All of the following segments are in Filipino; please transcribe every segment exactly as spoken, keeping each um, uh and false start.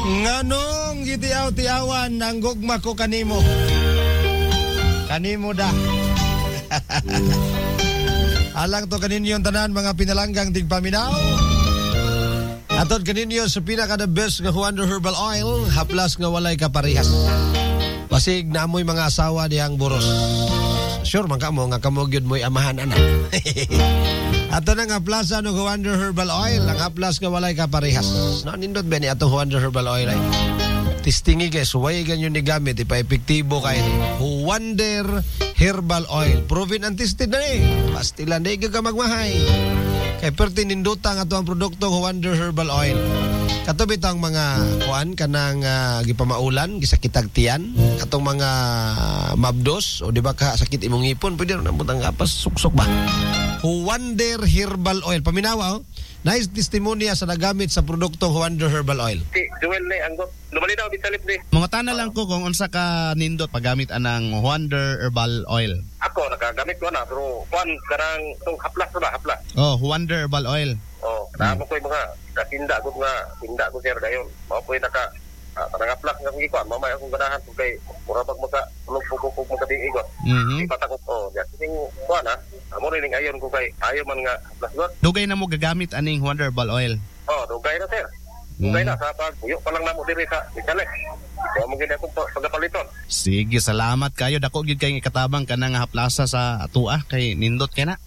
Nganong gitiaw-tiawan ang gugma ko kanimo. Kanimo da. Alang to kaninyo tanan mga pinalanggang tigpaminaw. Atod kaninyo sa pinaka the best nga Juan de Herbal Oil, haplas nga walay kaparehas. Basig na amoy mga asawa diyang buros. Sure man kamo nga kamo gyud mo'y amahan anak. Ato na nga haplas ano Juan de Herbal Oil, ang haplas nga walay kaparehas. No nindot ba ni atong Juan de Herbal Oil ay? Testingi guys, huwag ganyan ni gamit, ipa-epektibo kayo ni Wonder Herbal Oil. Proven and tested na eh. Pastilan, di ka magmahay. Kaya perti ninduta nga ito ang produkto Wonder Herbal Oil. Katubit ang mga kuan, kanang uh, gipamaulan, gisakitag tiyan, katong mga mabdos, o di ba ka sakit imong ipon, pwede rin ang butang kapas, suksok ba? Wonder Herbal Oil. Paminawa, oh. Nice testimonya sa nagamit sa produktong Wonder Herbal Oil. Si Joel na ang lumali daw bisalip ni. Mga tana lang ko kung unsa ka nindot paggamit anang Wonder Herbal Oil. Ako nagagamit ko na pero kuan karang tong haplas ba haplas. Oh, Wonder Herbal Oil. Oh, namo ko yung mga katinda ko nga tinda ko sir dayon. Mao po naka ah, karang haplas nga ko kuan mamay akong ganahan kung kay mura pag maka lupog-pug mo kadi igot. Mhm. Ipatakot oh, ya sing kuan ha. Amo rin ayon ko kay ayo man nga haplas got. Dugay na mo gagamit aning Wonder Herbal Oil. Oh, dugay na sir. Dugay na sa pag uyo pa lang namo diri sa Bisalik. So mo gid ako pagapaliton. Sige, salamat kayo. Dako gyud kay katabang kanang haplasa sa atua kay nindot kay na.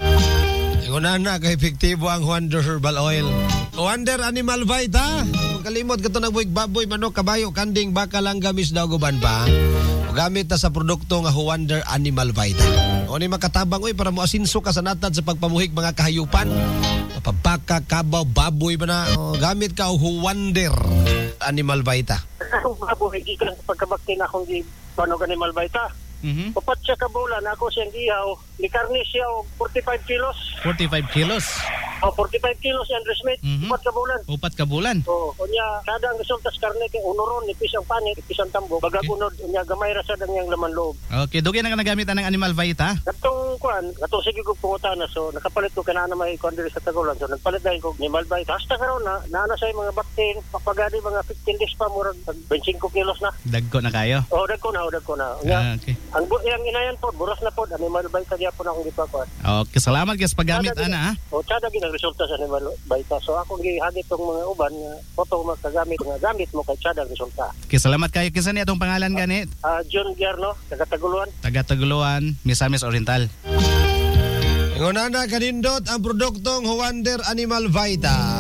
Una na kay epektibo ang Wonder Herbal Oil. Wonder Animal Vita. Kalimot ka ito nagbuig baboy, manok, kabayo, kanding, baka lang gamis daw guban pa. Gamit na sa produkto nga Wonder Animal Vita. O ni makatabang oy para mo asinso ka sa natad sa pagpamuhig mga kahayupan. Pabaka, kabaw, baboy ba na. O, gamit ka o Wonder Animal Vita. Ang baboy, ikan pagkabaktin akong di paano Animal Vita. Mhm. Papat siya kabulan, ako siyang ihaw. Ni karni siya o forty-five kilos. forty-five kilos. O forty-five kilos yan, Resmith. Mhm. Papat kabulan. Upat ka bulan. O, kunya, kada ang resulta sa karne kay unuron, nipis ang panit, nipis ang tambo. Bagagunod, kunya, gamay rasa ng yang laman loob. Okay, dugay na ka nagamit anang Animal Vita. Katong kuan, katong sige ko pungutana, so nakapalit ko kanana may kuan diri sa Tagulan. So nagpalit dahil ko Animal Vita. Hasta karon na, naana sa mga baktin, papagadi mga fifteen days pa, murag twenty-five kilos na. Dagko na kayo. O, dag ko na, o, dag ko na. Kunya, Ah, okay. ang bu- yang inayan po, buras na po, Animal Vita diya po na akong gipakuan. Okay, salamat guys paggamit ana ha. O, tsada gid ang resulta sa Animal Vita. So akong gihagit tong mga uban nga photo magkagamit nga gamit mo kay tsada ang resulta. Okay, salamat kayo. Kisa ni atong pangalan gani? Ah, John Gierno, taga Taguluan. Taga Taguluan, Misamis Oriental. Una na kanindot ang produktong Wonder Animal Vita.